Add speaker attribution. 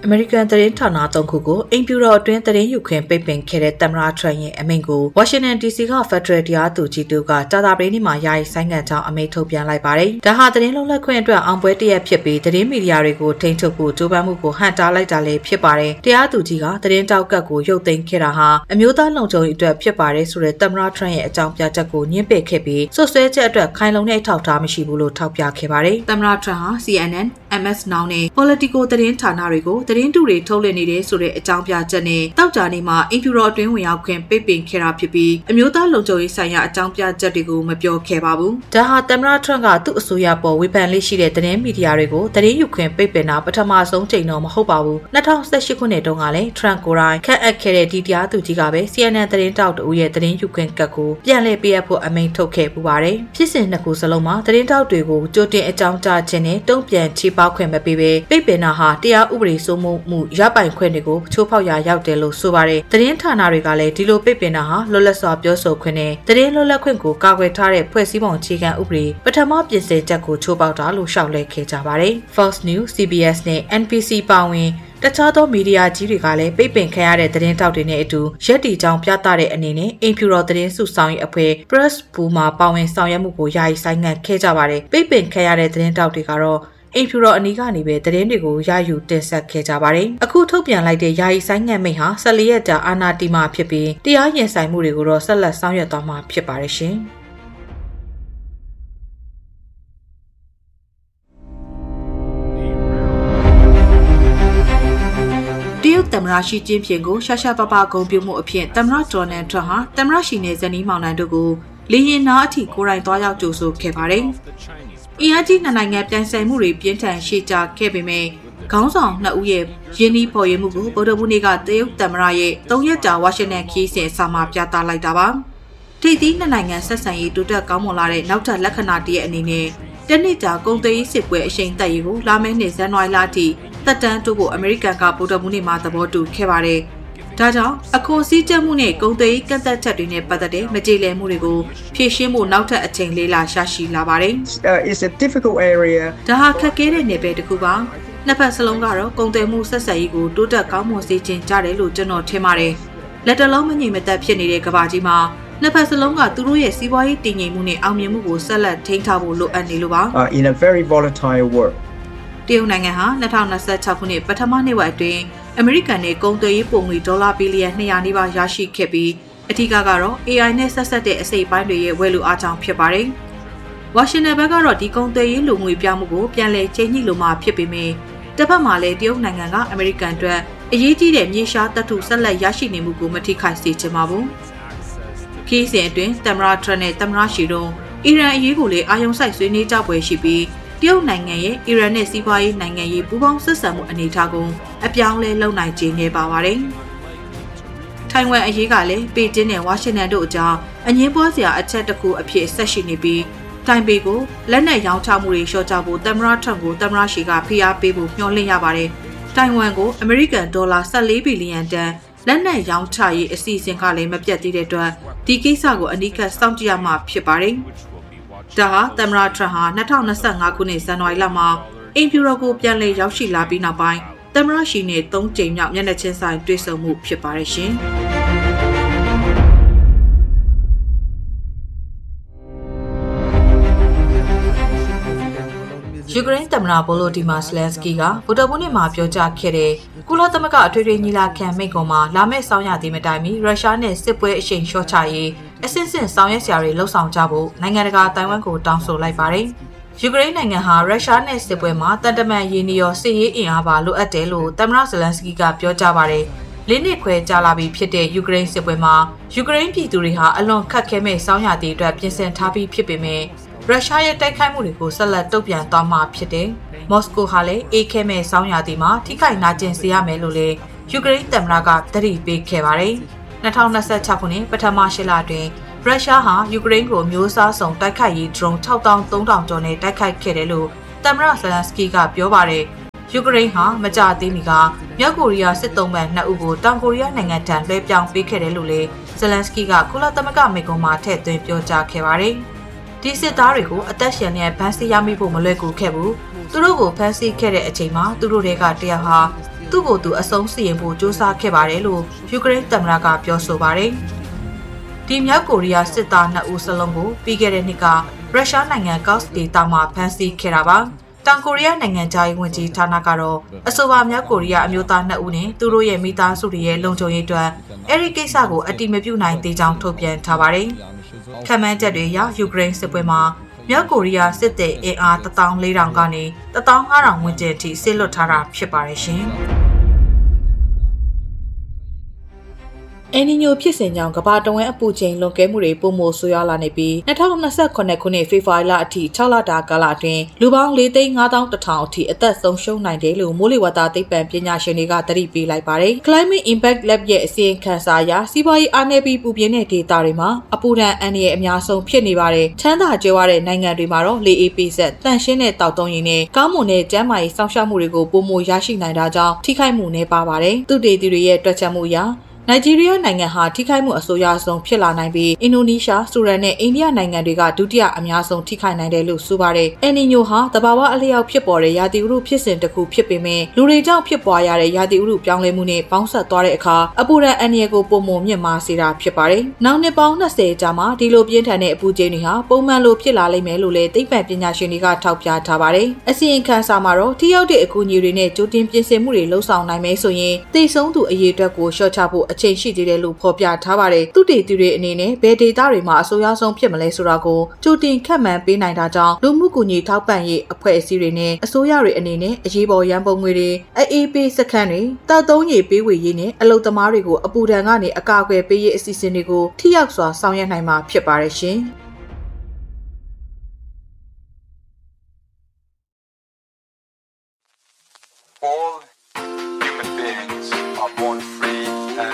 Speaker 1: American သတင်းဌာန3ခုကိုအိမ်ဖြူတော်အတွင်းသတင်းယူခွင့်ပိတ်ပင်ခဲ့တဲ့သမ္မတထရန့်ရဲ့အမိန့်ကို Washington DC က Federal တရားသူကြီးတို့ကကြာသပတေးနေ့မှာယာယီဆိုင်းငံ့ကြောင်းအမိန့်ထုတ်ပြန်လိုက်ပါတယ်။ဒါဟာသတင်းလွတ်လပ်ခွင့်အတွက်အောင်ပွဲတစ်ရပ်ဖြစ်ပြီးသတင်းမီဒီယာတွေကိုထိန်းချုပ်ဖို့ကြိုးပမ်းမှုကိုဟန့်တားလိုက်တာလည်းဖြစ်ပါတယ်။တရားသူကြီးကသတင်းတောက်ကတ်ကိုရုပ်သိမ်းခဲ့တာဟာအမျိုးသားလုံခြုံရေးအတွက်ဖြစ်ပါတယ်ဆိုတဲ့သမ္မတထရန့်ရဲ့အကြောင်းပြချက်ကိုညှင်းပယ်ခဲ့ပြီးဆွဆွဲချက်အတွက်ခိုင်လုံတဲ့အထောက်အထားမရှိဘူးလို့ထောက်ပြခဲ့ပါတယ်။သမ္မတထရန့်ဟာ CNN, MS Now နဲ့ Politico သတင်းဌာနတွေကိုသတင်းတုတွေထုတ်လွှင့်နေတဲ့ဆိုတဲ့အကြောင်းပြချက်နဲ့တောက်ကြနေမှာအိမ်ဖြူတော်အတွင်းဝင်ရောက်ခွင့်ပိတ်ပင်ခဲ့တာဖြစ်ပြီးအမျိုးသားလုံခြုံရေးဆိုင်ရာအကြောင်းပြချက်တွေကိုမပြောခဲ့ပါဘူး။ဒါဟာသမ္မတထရန့်ကသူ့အစိုးရပေါ်ဝေဖန်လေးရှိတဲ့သတင်းမီဒီယာတွေကိုသတင်းယူခွင့်ပိတ်ပင်တာပထမဆုံးချိန်တော့မဟုတ်ပါဘူး။2018ခုနှစ်တုန်းကလည်းထရန့်ကိုယ်တိုင်ခန့်အပ်ခဲ့တဲ့ဒီတရားသူကြီးကပဲ CNN သတင်းတောက်တူရဲ့သတင်းယူခွင့်ကတ်ကိုပြန်လည်ပေးအပ်ဖို့အမိန့်ထုတ်ခဲ့ပူပါတယ်။ဖြစ်စဉ်နှစ်ခုစလုံးမှာသတင်းတောက်တွေကိုကြိုတင်အကြောင်းကြားခြင်းနဲ့တုံ့ပြန်ချေပခွင့်မပေးဘဲပိတ်ပင်တာဟာတရားဥပဒေစိုးမိုးမှုရပိုင်ခွင့်တွေကိုချိုးဖောက်ရာရောက်တယ်လို့ဆိုပါတယ်။သတင်းဌာနတွေကလည်းဒီလိုပိတ်ပင်တာဟာလွတ်လပ်စွာပြောဆိုခွင့်နဲ့သတင်းလွတ်လပ်ခွင့်ကိုကာကွယ်ထားတဲ့ဖွဲ့စည်းပုံအခြေခံဥပဒေပထမပြင်ဆင်ချက်ကိုချိုးဖောက်တာလို့ရှောက်လဲခဲ့ကြပါတယ်။ Fox News, CBS နဲ့ NBC ပါဝင်တခြားသောမီဒီယာကြီးတွေကလည်းပိတ်ပင်ခံရတဲ့သတင်းတောက်တွေနဲ့အတူရက်တီကြောင်ပြသတဲ့အနေနဲ့အိမ်ဖြူတော်သတင်းစုဆောင်ရေးအဖွဲ့ Press Pool မှာပါဝင်ဆောင်ရွက်မှုကိုယာယီဆိုင်းငံ့ခဲ့ကြပါတယ်။ပိတ်ပင်ခံရတဲ့သတင်းတောက်တွေကတော့အိမ်ဖြူတော်အနီးကနေပဲသတင်းတွေကိုရယူတင်ဆက်ခဲ့ကြပါတယ်။အခုထုတ်ပြန်လိုက်တဲ့ယာယီဆိုင်းငံ့မိန့်ဟာ14ရက်ကြာအာဏာတည်မှာဖြစ်ပြီးတရားရင်ဆိုင်မှုတွေကိုတော့ဆက်လက်ဆောင်ရွက်သွားမှာဖြစ်ပါတယ်ရှင်။တရုတ်သမ္မတရှီကျင်းဖျင်ကိုရှာရှာပပဂုဏ်ပြုမှုအဖြစ်သမ္မတဒေါ်နယ်ထရန့်ဟာသမ္မတရှီနဲ့ဇနီးမောင်နှံတို့ကိုလေယာဉ်နားအထိကိုယ်တိုင်သွားရောက်ကြိုဆိုခဲ့ပါတယ်။အင်အားကြီးနှစ်နိုင်ငံပြိုင်ဆိုင်မှုတွေပြင်းထန်ရှေ့ကျခဲ့ပေမဲ့ခေါင်းဆောင်နှစ်ဦးရဲ့ယင်းနှီးပေါ်ရမှုကိုဗုဒ္ဓဘူးနေ့ကတရုတ်သမ္မတရဲ့3ရက်ကြာဝါရှင်တန်ခီးစဉ်အစမှာပြသလိုက်တာပါ။ထိပ်သီးနှစ်နိုင်ငံဆက်ဆံရေးတိုးတက်ကောင်းမွန်လာတဲ့နောက်ထပ်လက္ခဏာတည်းအနေနဲ့တနှစ်ကြာကုန်သွယ်ရေးစစ်ပွဲအရှိန်တက်ရေးကိုလာမယ့်နှစ်ဇန်နဝါရီလအထိသက်တမ်းတိုးဖို့အမေရိကန်ကဗုဒ္ဓဘူးနေ့မှာသဘောတူခဲ့ပါတယ်။ဒါကြောင့်အခွန်စည်းကျပ်မှုနဲ့ကုန်သွယ်ရေးကန့်သတ်ချက်တွေနဲ့ပတ်သက်တဲ့မကြေလည်မှုတွေကိုဖြေရှင်းဖို့နောက်ထပ်အချိန်လေးလာရရှိလာပါတယ်။
Speaker 2: It's a difficult area.
Speaker 1: ဒါဟာခက်ခဲတဲ့နယ်ပယ်တစ်ခုပါ။နှစ်ဖက်စလုံးကတော့ကုန်သွယ်မှုဆက်ဆံရေးကိုတိုးတက်ကောင်းမွန်စေချင်ကြတယ်လို့ကျွန်တော်ထင်ပါတယ်။လက်တလုံးမငြိမ်မသက်ဖြစ်နေတဲ့ကမ္ဘာကြီးမှာနှစ်ဖက်စလုံးကသူတို့ရဲ့စီးပွားရေးတည်ငြိမ်မှုနဲ့အောင်မြင်မှုကိုဆက်လက်ထိန်းထားဖို့လိုအပ်နေလို့ပါ
Speaker 2: ။ In a very volatile world.
Speaker 1: တရုတ်နိုင်ငံဟာ2026ခုနှစ်ပထမနှစ်ဝက်အတွင်းအမေရိကန်နဲ့ကုန်သွယ်ရေးပုံငွေဒေါ်လာဘီလီယံ200နီးပါးရရှိခဲ့ပြီးအထူးကတော့ AI နဲ့ဆက်ဆက်တဲ့အစိပ်ပိုင်းတွေရဲ့ဝယ်လိုအားကြောင့်ဖြစ်ပါတယ်။ဝါရှင်တန်ဘက်ကတော့ဒီကုန်သွယ်ရေးလူငွေပြမှုကိုပြန်လည်ချိန်ညှိလိုမှဖြစ်ပေမဲ့တစ်ဖက်မှာလည်းတရုတ်နိုင်ငံကအမေရိကန်အတွက်အရေးကြီးတဲ့မြေရှားတပ်ထုဆက်လက်ရရှိနေမှုကိုမထိခိုက်စေချင်ပါဘူး။ခီးစဉ်အတွင်းသမ္မတထရန့်နဲ့သမ္မတရှီတို့အီရန်အရေးကိုလည်းအာရုံစိုက်ဆွေးနွေးကြပွဲရှိပြီးတရုတ်နိုင်ငံရဲ့အီရန်နဲ့စီးပွားရေးနိုင်ငံရေးပူးပေါင်းဆက်ဆံမှုအနေအထားကိုအပြောင်းလဲလုပ်နိုင်ခြင်းနေပါပါတယ်။ထိုင်ဝမ်အရေးကလည်းပေကျင်းနဲ့ဝါရှင်တန်တို့အကြားအငြင်းပွားစရာအချက်တစ်ခုအဖြစ်ဆက်ရှိနေပြီးတိုင်ပေကိုလက်နက်ရောင်းချမှုတွေလျှော့ချဖို့သမ္မတထရန့်ကိုသမ္မတရှီကဖိအားပေးဖို့မျှော်လင့်ရပါတယ်။တိုင်ဝမ်ကိုအမေရိကန်ဒေါ်လာ14ဘီလီယံတန်လက်နက်ရောင်းချရေးအစီအစဉ်ကလည်းမပြတ်သေးတဲ့အတွက်ဒီကိစ္စကိုအနီးကပ်စောင့်ကြည့်ရမှာဖြစ်ပါတယ်။ဒါဟာသမ္မတထရန့်ဟာ2025ခုနှစ်ဇန်နဝါရီလမှာအိမ်ဖြူတော်ကိုပြန်လည်ရောက်ရှိလာပြီးနောက်ပိုင်းသမ္မတရှီနဲ့3ကြိမ်မြောက်မျက်နှာချင်းဆိုင်တွေ့ဆုံမှုဖြစ်ပါတယ်ရှင်။ယူကရိန်းသမ္မတဗိုလိုဒီမာဇလန်စကီကဗုဒ္ဓဘူးနေ့မှာပြောကြားခဲ့တဲ့ကုလသမဂ္ဂအထွေထွေညီလာခံမိန့်ခွန်းမှာလာမယ့်ဆောင်းရာသီမတိုင်မီရုရှားနဲ့စစ်ပွဲအရှိန်လျှော့ချရေးအဆင့်ဆင့်ဆောင်ရွက်စရာတွေလှုံ့ဆော်ကြဖို့နိုင်ငံတကာတိုင်ဝမ်ကိုတောင်းဆိုလိုက်ပါတယ်။ယူကရိန်းနိုင်ငံဟာရုရှားနဲ့စစ်ပွဲမှာတန်တမန်ရင်းနှီးရောစစ်ရေးအင်အားပါလိုအပ်တယ်လို့သမ္မတဇလန်စကီကပြောကြားပါတယ်။၄နှစ်ခွဲကြာလာပြီဖြစ်တဲ့ယူကရိန်းစစ်ပွဲမှာယူကရိန်းပြည်သူတွေဟာအလွန်ခက်ခဲမဲ့ဆောင်းရာသီအတွက်ပြင်ဆင်ထားပြီးဖြစ်ပေမဲ့ရုရှားရဲ့တိုက်ခိုက်မှုတွေကိုဆက်လက်တုံ့ပြန်သွားမှာဖြစ်တယ်။မော်စကိုဟာလည်းအေးခဲမဲ့ဆောင်းရာသီမှာထိခိုက်နာကျင်စေရမယ်လို့လည်းယူကရိန်းသမ္မတကသတိပေးခဲ့ပါတယ်။2026ခုနှစ်ပထမ8လအတွင်းရုရှားဟာယူကရိန်းကိုမျိုးစားစုံတိုက်ခိုက်ရေးဒရုန်း6300ကျော်နဲ့တိုက်ခိုက်ခဲ့တယ်လို့သမ္မတဇလန်စကီကပြောပါတယ်။ယူကရိန်းဟာမကြာသေးမီကမြောက်ကိုရီးယားစစ်သုံးပန်း2ဦးကိုတောင်ကိုရီးယားနိုင်ငံထံလွှဲပြောင်းပေးခဲ့တယ်လို့လည်းဇလန်စကီကကုလသမဂ္ဂမိန့်ခွန်းမှာထည့်သွင်းပြောကြားခဲ့ပါတယ်။ဒီစစ်သားတွေကိုအသက်ရှင်နဲ့ဖမ်းဆီးရမိဖို့မလွယ်ကူခဲ့ဘူး။သူတို့ကိုဖမ်းဆီးခဲ့တဲ့အချိန်မှာသူတို့တွေကတယောက်ဟာသူ့ကိုယ်သူအဆုံးစီရင်ဖို့ကြိုးစားခဲ့ပါတယ်လို့ယူကရိန်းသမ္မတကပြောဆိုပါတယ်။ဒီမြောက်ကိုရီးယားစစ်သား2ဦးစလုံးကိုပြီးခဲ့တဲ့နှစ်ကရုရှားနိုင်ငံကော့စ်ဒေသမှာဖမ်းဆီးခဲ့တာပါ။တောင်ကိုရီးယားနိုင်ငံသားရေးဝန်ကြီးဌာနကတော့အဆိုပါမြောက်ကိုရီးယားအမျိုးသား2ဦးနဲ့သူတို့ရဲ့မိသားစုတွေရဲ့လုံခြုံရေးအတွက်အဲဒီကိစ္စကိုအတိမပြုနိုင်သေးကြောင်းထုတ်ပြန်ထားပါတယ်။ခန့်မှန်းချက်တွေအရယူကရိန်းစစ်ပွဲမှာမြောက်ကိုရီးယားစစ်သည်အင်အား14000ကနေ15000ဝန်းကျင်အထိဆစ်လွတ်ထားတာဖြစ်ပါတယ်ရှင်။အန်နီညိုဖြစ်စဉ်ကြောင့်ကမ္ဘာတဝန်းအပူချိန်လွန်ကဲမှုတွေပုံမိုဆိုးရွားလာနေပြီး2028ခုနှစ်ဖေဖော်ဝါရီလအထိ6လတာကာလအတွင်းလူပေါင်း4,510,000အထိအသက်ဆုံးရှုံးနိုင်တယ်လို့မိုးလေဝသသိပ္ပံပညာရှင်တွေကသတိပေးလိုက်ပါတယ်။ Climate Impact Lab ရဲ့အစီရင်ခံစာအရစီးပွားရေးအားနည်းပြီးပူပြင်းတဲ့ဒေသတွေမှာအပူဒဏ်အန္တရာယ်အများဆုံးဖြစ်နေပါတယ်။ချမ်းသာကြွယ်ဝတဲ့နိုင်ငံတွေမှာတော့လေအေးပေးဆက်တန့်ရှင်းတဲ့တောက်သုံးရည်နဲ့ကောင်းမွန်တဲ့ကျန်းမာရေးစောင့်ရှောက်မှုတွေကိုပုံမိုရရှိနိုင်တာကြောင့်ထိခိုက်မှုနည်းပါပါတယ်။သူတေသီတွေရဲ့တွက်ချက်မှုအရနိုင်ဂျီးရီးယားနိုင်ငံဟာထိခိုက်မှုအဆိုးရွားဆုံးဖြစ်လာနိုင်ပြီးအင်ဒိုနီးရှား၊ဆူဒန်နဲ့အိန္ဒိယနိုင်ငံတွေကဒုတိယအများဆုံးထိခိုက်နိုင်တယ်လို့ဆိုပါတယ်။အယ်နီညိုဟာသဘာဝအလျောက်ဖြစ်ပေါ်တဲ့ရာသီဥတုဖြစ်စဉ်တစ်ခုဖြစ်ပေမဲ့လူတွေကြောင့်ဖြစ်ပွားရတဲ့ရာသီဥတုပြောင်းလဲမှုနဲ့ပေါင်းစပ်သွားတဲ့အခါအပူဒဏ်အန္တရာယ်ကိုပုံမှန်မြင့်မားစေတာဖြစ်ပါတယ်။နောက်နှစ်ပေါင်း20ကြာမှဒီလိုပြင်းထန်တဲ့အပူချိန်တွေဟာပုံမှန်လိုဖြစ်လာလိမ့်မယ်လို့လည်းသိပ္ပံပညာရှင်တွေကထောက်ပြထားပါတယ်။အစီရင်ခံစာမှာတော့ထိရောက်တဲ့အကူအညီတွေနဲ့ကြိုတင်ပြင်ဆင်မှုတွေလှုံ့ဆော်နိုင်မယ်ဆိုရင်သိဆုံးသူအရေးအတွက်ကိုလျှော့ချဖို့အချိန်ရှိသေးတယ်လို့ဖော်ပြထားပါတယ်။သူတေသီတွေအနေနဲ့ဘယ်ဒေသတွေမှာအဆိုးရွားဆုံးဖြစ်မလဲဆိုတာကိုကြိုတင်ခန့်မှန်းပေးနိုင်တာကြောင့်လူမှုကူညီထောက်ပံ့ရေးအဖွဲ့အစည်းတွေနဲ့အစိုးရတွေအနေနဲ့အရေးပေါ်ရန်ပုံငွေတွေအေးပေးစခန်းတွေတောက်သုံးရည်ပေးဝေရေးနဲ့အလုပ်သမားတွေကိုအပူဒဏ်ကနေအကာအကွယ်ပေးရေးအစီအစဉ်တွေကိုထိရောက်စွာဆောင်ရွက်နိုင်မှာဖြစ်ပါတယ်ရှင်။
Speaker 3: All